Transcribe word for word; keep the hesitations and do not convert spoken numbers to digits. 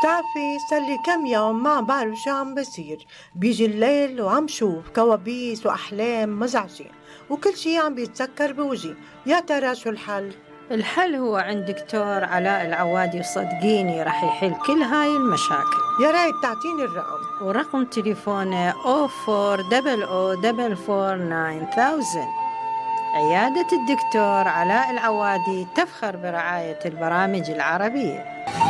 بتعرفي صار لي كم يوم ما بعرف شو عم بصير، بيجي الليل وعم شوف كوابيس وأحلام مزعجة وكل شي عم بيتسكر بوجهي. يا ترى شو الحل؟ الحل هو عند دكتور علاء العوادي، صدقيني رح يحل كل هاي المشاكل. يا ريت تعطيني الرقم. ورقم تليفونه أو فور دبل أو دبل فور ناين ثاوزند. عيادة الدكتور علاء العوادي تفخر برعاية البرامج العربية.